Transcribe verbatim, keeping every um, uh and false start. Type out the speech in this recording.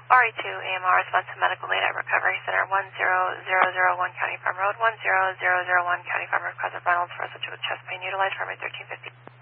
R E two A M R response to Medical Data Recovery Center, one zero zero zero one County Farm Road, one zero zero zero one County Farm Road, President Reynolds for such with chest pain. Utilize Farm thirteen fifty.